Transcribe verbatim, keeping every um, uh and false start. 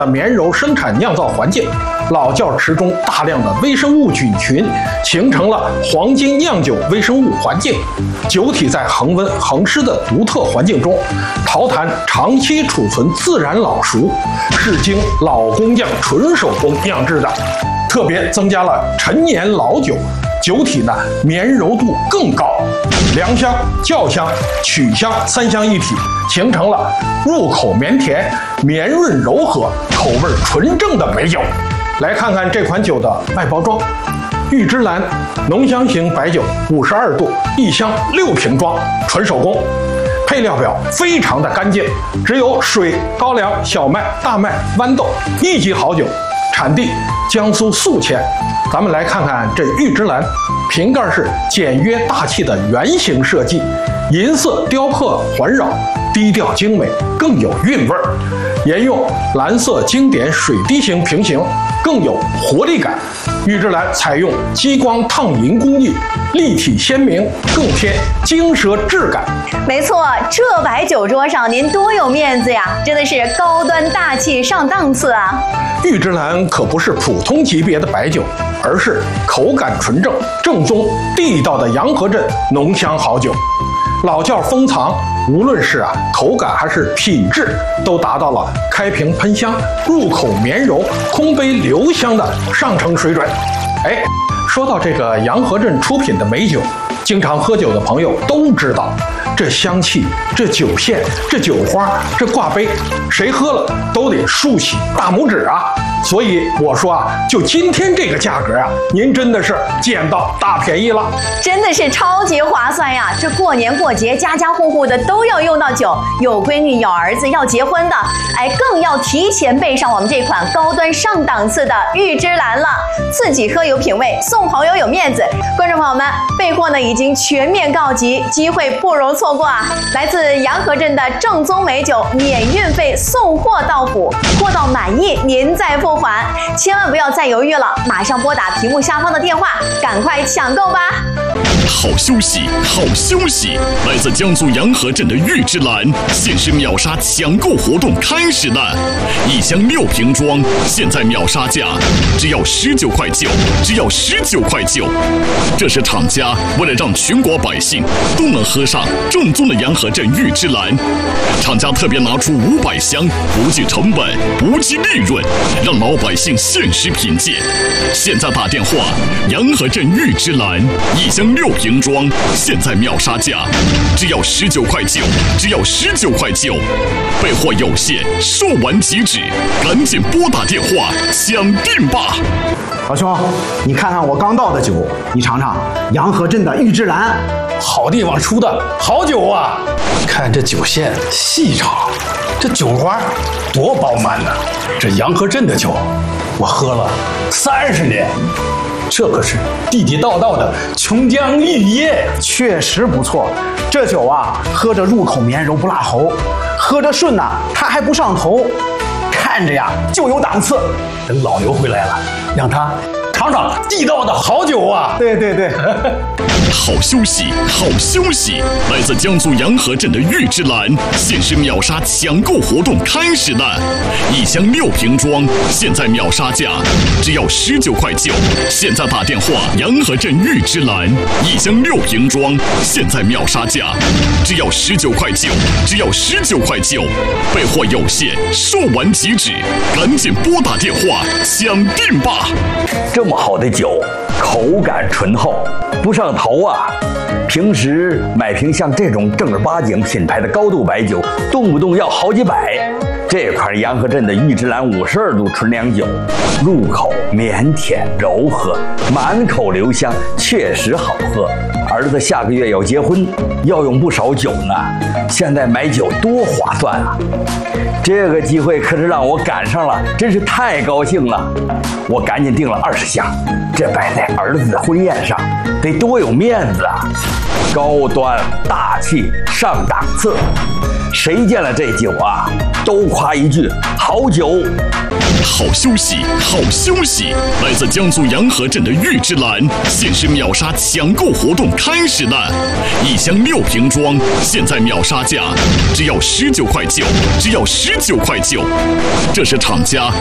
绵柔生产酿造环境，老窖池中大量的微生物菌群形成了黄金酿酒微生物环境，酒体在恒温恒湿的独特环境中，陶坛长期储存自然老熟，是经老工匠纯手工酿制的，特别增加了陈年老酒，酒体呢绵柔度更高，良香、酵香、曲香三香一体，形成了入口绵甜、绵润柔和、口味纯正的美酒。来看看这款酒的外包装，玉芝兰浓香型白酒，五十二度，一箱六瓶装，纯手工。配料表非常的干净，只有水、高粱、小麦、大麦、豌豆，一级好酒。产地江苏宿迁。咱们来看看这玉芝兰，瓶盖是简约大气的圆形设计，银色雕刻环绕，低调精美，更有韵味儿。沿用蓝色经典水滴形瓶型，更有活力感。玉芝兰采用激光烫银工艺，立体鲜明，更偏精奢质感。 没错，这白酒桌上您多有面子呀，真的是高端大气上档次啊！ 玉芝兰可不是普通级别的白酒，而是口感纯正、正宗地道的洋河镇浓香好酒。老窖封藏，无论是啊口感还是品质，都达到了开瓶喷香、入口绵柔、空杯留香的上乘水准。哎，说到这个洋河镇出品的美酒，经常喝酒的朋友都知道，这香气、这酒线、这酒花、这挂杯，谁喝了都得竖起大拇指啊！所以我说啊，就今天这个价格啊，您真的是捡到大便宜了， 真的是超级划算呀！这过年过节，家家户户的都要用到酒，有闺女、有儿子要结婚的，哎，更要提前备上我们这款高端上档次的玉芝兰了。自己喝有品位，送朋友有面子。观众朋友们，备货呢已经全面告急，机会不容错过啊！来自洋河镇的正宗美酒，免运费送货到府，货到满意您再付款，千万不要再犹豫了，马上拨打屏幕下方的电话，赶快抢购吧！ 好休息，好休息！来自江苏洋河镇的玉芝兰限时秒杀抢购活动开始了，一箱六瓶装，现在秒杀价只要十九块九，只要十九块九。这是厂家为了让全国百姓都能喝上正宗的洋河镇玉芝兰，厂家特别拿出五百箱，不计成本，不计利润，让老百姓限时品鉴。现在打电话，洋河镇玉芝兰一箱六瓶装，现在秒杀价只要十九块九，只要十九块九。备货有限，售完即止，赶紧拨打电话抢订吧！ 老兄，你看看我刚倒的酒，你尝尝洋河镇的玉芝兰， 好地方出的好酒啊！看这酒线细长，这酒花多饱满呢！这洋河镇的酒，我喝了三十年，这可是地地道道的琼浆玉液， 确实不错。这酒啊，喝着入口绵柔不辣喉，喝着顺呐、啊，它还不上头，看着呀就有档次。 等老牛回来了，让他尝尝地道的好酒啊！ 对对对。 好休息，好休息！来自江苏洋河镇的玉芝兰限时秒杀抢购活动开始了，一箱六瓶装，现在秒杀价只要十九块九。现在打电话，洋河镇玉芝兰一箱六瓶装，现在秒杀价只要十九块九，只要十九块九。备货有限，售完即止，赶紧拨打电话抢订吧！ 这么好的酒，口感醇厚，不上头啊！平时买瓶像这种正儿八经品牌的高度白酒，动不动要好几百。这款洋河镇的玉芝兰五十二度纯粮酒，入口绵甜柔和，满口留香，确实好喝。儿子下个月要结婚，要用不少酒呢，现在买酒多划算啊！这个机会可是让我赶上了，真是太高兴了。我赶紧订了二十箱，这摆在儿子的婚宴上，得多有面子啊！高端大气上档次， 谁见了这酒啊，都夸一句好酒。 好休息，好休息！来自江苏洋河镇的玉芝兰限时秒杀抢购活动开始了，一箱六瓶装，现在秒杀价只要十九块九，只要十九块九，这是厂家